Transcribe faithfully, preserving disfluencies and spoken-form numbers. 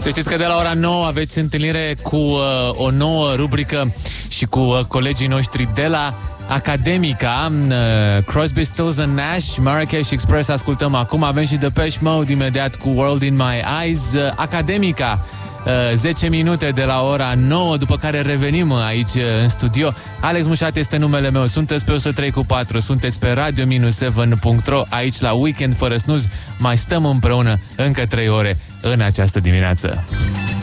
Să știți că de la ora nouă aveți întâlnire cu uh, o nouă rubrică și cu uh, colegii noștri de la Academica, uh, Crosby, Stills and Nash, Marrakesh Express ascultăm acum, avem și Depeche Mode imediat cu World in My Eyes. uh, Academica, uh, zece minute de la ora nouă, după care revenim aici uh, în studio. Alex Mușat este numele meu, sunteți pe o sută trei cu patru, sunteți pe radio șapte punct ro, aici la Weekend fără snuz, mai stăm împreună încă trei ore în această dimineață.